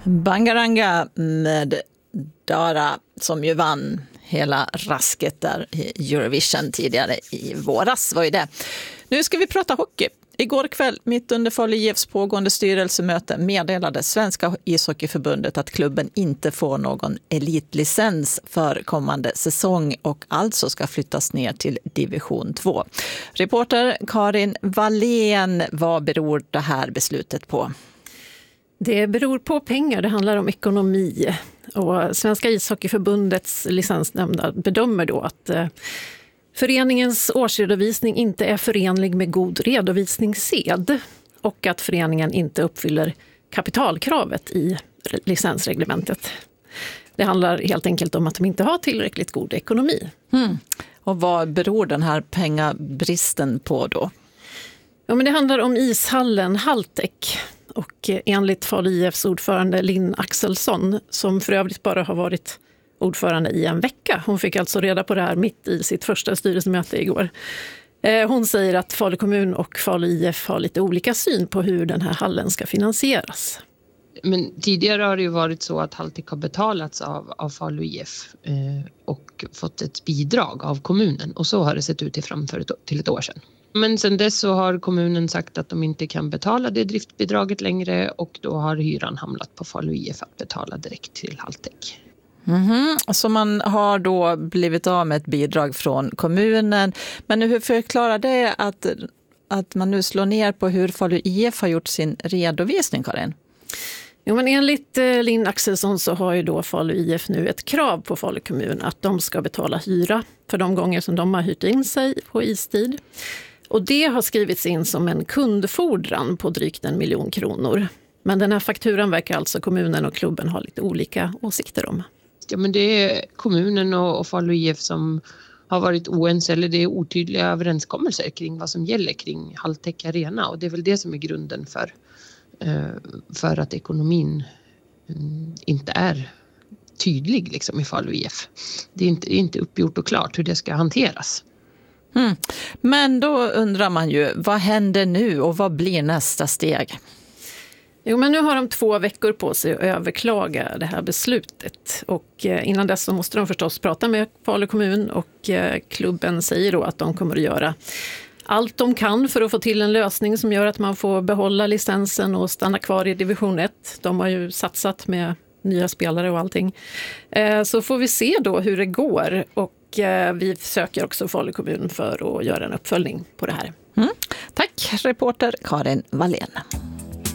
Bangaranga med Dara som ju vann hela rasket där i Eurovision tidigare i våras var ju det. Nu ska vi prata hockey. Igår kväll, mitt under Falu IFs pågående styrelsemöte, meddelade Svenska ishockeyförbundet att klubben inte får någon elitlicens för kommande säsong och alltså ska flyttas ner till division 2. Reporter Karin Wallén, vad beror det här beslutet på? Det beror på pengar, det handlar om ekonomi. Och Svenska ishockeyförbundets licensnämnd bedömer då att föreningens årsredovisning inte är förenlig med god redovisningssed och att föreningen inte uppfyller kapitalkravet i licensreglementet. Det handlar helt enkelt om att de inte har tillräckligt god ekonomi. Och vad beror den här pengabristen på då? Ja, men det handlar om ishallen Haltec. Och enligt Falu IFs ordförande Linn Axelsson, som för övrigt bara har varit ordförande i en vecka. Hon fick alltså reda på det här mitt i sitt första styrelsemöte igår. Hon säger att Falu kommun och Falu IF har lite olika syn på hur den här hallen ska finansieras. Men tidigare har det ju varit så att Haltec har betalats av Falu IF och fått ett bidrag av kommunen. Och så har det sett ut till ett år sedan. Men sen dess så har kommunen sagt att de inte kan betala det driftbidraget längre och då har hyran hamnat på Falu IF att betala direkt till Haltec. Så man har då blivit av med ett bidrag från kommunen. Men hur förklarar det att man nu slår ner på hur Falu IF har gjort sin redovisning, Karin? Jo, men enligt Linn Axelsson så har ju då Falu IF nu ett krav på Falu kommun att de ska betala hyra för de gånger som de har hyrt in sig på istid. Och det har skrivits in som en kundfordran på drygt 1 miljon kronor. Men den här fakturan verkar alltså kommunen och klubben ha lite olika åsikter om. Ja, men det är kommunen och Falu IF som har varit oense, eller det är otydliga överenskommelser kring vad som gäller kring Haltec Arena. Och det är väl det som är grunden för att ekonomin inte är tydlig liksom, i Falu IF. Det är inte uppgjort och klart hur det ska hanteras. Men då undrar man ju, vad händer nu och vad blir nästa steg? Jo, men nu har de 2 veckor på sig att överklaga det här beslutet. Och innan dess så måste de förstås prata med Falu kommun och klubben säger då att de kommer att göra allt de kan för att få till en lösning som gör att man får behålla licensen och stanna kvar i division 1. De har ju satsat med nya spelare och allting. Så får vi se då hur det går och vi söker också Falu kommun för att göra en uppföljning på det här. Tack, reporter Karin Wallén.